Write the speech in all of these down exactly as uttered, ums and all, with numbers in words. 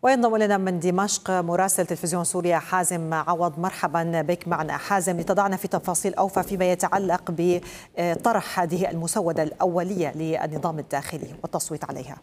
وينضم لنا من دمشق مراسل تلفزيون سوريا حازم عوض. مرحبا بك معنا حازم، لتضعنا في تفاصيل أوفى فيما يتعلق بطرح هذه المسودة الأولية للنظام الداخلي والتصويت عليها.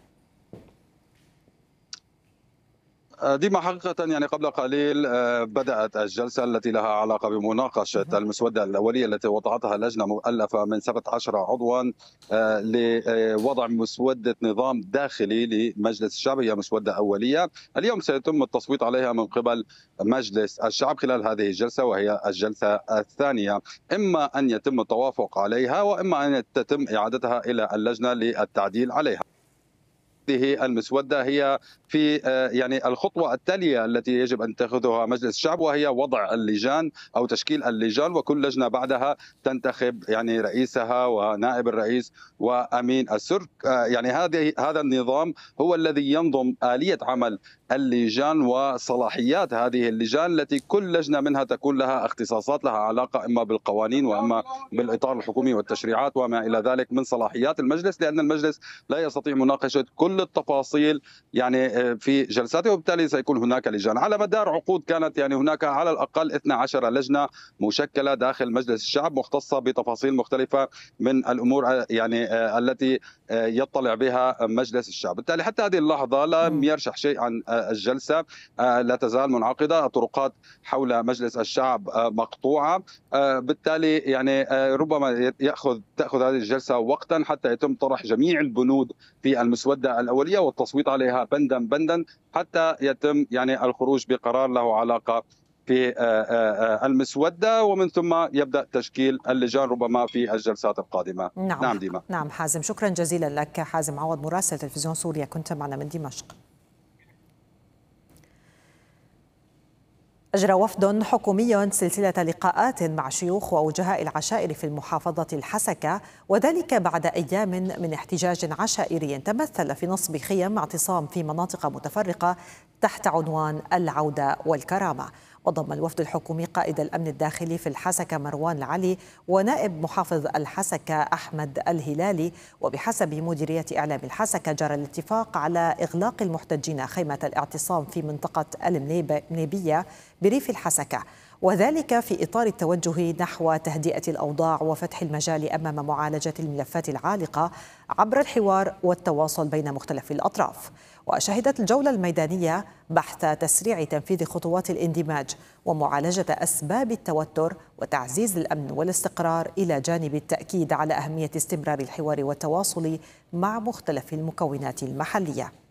ديما حقيقة يعني قبل قليل بدأت الجلسة التي لها علاقة بمناقشة المسودة الأولية التي وضعتها لجنة مؤلفة من سبعة عشر عضوا لوضع مسودة نظام داخلي لمجلس الشعب. هي مسودة أولية اليوم سيتم التصويت عليها من قبل مجلس الشعب خلال هذه الجلسة، وهي الجلسة الثانية. إما أن يتم التوافق عليها وإما أن تتم إعادتها إلى اللجنة للتعديل عليها. هذه المسودة هي في يعني الخطوة التالية التي يجب أن تأخذها مجلس الشعب، وهي وضع اللجان أو تشكيل اللجان، وكل لجنة بعدها تنتخب يعني رئيسها ونائب الرئيس وأمين السر. يعني هذه هذا النظام هو الذي ينظم آلية عمل اللجان وصلاحيات هذه اللجان، التي كل لجنة منها تكون لها اختصاصات لها علاقة إما بالقوانين وإما بالإطار الحكومي والتشريعات وما إلى ذلك من صلاحيات المجلس، لأن المجلس لا يستطيع مناقشة كل التفاصيل يعني في جلساته، وبالتالي سيكون هناك لجان. على مدار عقود كانت يعني هناك على الأقل اثنتي عشرة لجنة مشكلة داخل مجلس الشعب مختصة بتفاصيل مختلفة من الأمور يعني التي يطلع بها مجلس الشعب. بالتالي حتى هذه اللحظة لم يرشح شيء عن الجلسة، لا تزال منعقدة، الطرقات حول مجلس الشعب مقطوعة. بالتالي يعني ربما يأخذ تأخذ هذه الجلسة وقتا حتى يتم طرح جميع البنود في المسودة الأولية والتصويت عليها بندا بندا حتى يتم يعني الخروج بقرار له علاقة في المسودة، ومن ثم يبدأ تشكيل اللجان ربما في الجلسات القادمة. نعم, نعم ديما. نعم حازم، شكرا جزيلا لك. حازم عوض مراسل تلفزيون سوريا كنت معنا من دمشق. أجرى وفد حكومي سلسلة لقاءات مع شيوخ ووجهاء العشائر في المحافظة الحسكة، وذلك بعد أيام من احتجاج عشائري تمثل في نصب خيم اعتصام في مناطق متفرقة تحت عنوان العودة والكرامة. وضم الوفد الحكومي قائد الأمن الداخلي في الحسكة مروان العلي ونائب محافظ الحسكة أحمد الهلالي. وبحسب مديرية إعلام الحسكة جرى الاتفاق على إغلاق المحتجين خيمة الاعتصام في منطقة المنيبية بريف الحسكة، وذلك في إطار التوجه نحو تهدئة الأوضاع وفتح المجال أمام معالجة الملفات العالقة عبر الحوار والتواصل بين مختلف الأطراف. وشهدت الجولة الميدانية بحث تسريع تنفيذ خطوات الاندماج ومعالجة أسباب التوتر وتعزيز الأمن والاستقرار، إلى جانب التأكيد على أهمية استمرار الحوار والتواصل مع مختلف المكونات المحلية.